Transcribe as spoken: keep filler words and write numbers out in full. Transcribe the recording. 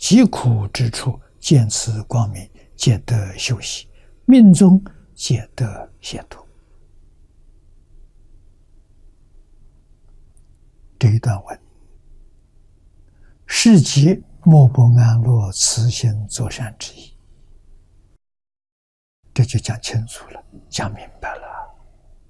疾苦之处，见此光明，皆得修习，命中皆得解脱。这一段文，是即莫不安乐，慈心作善之意。这就讲清楚了，讲明白了。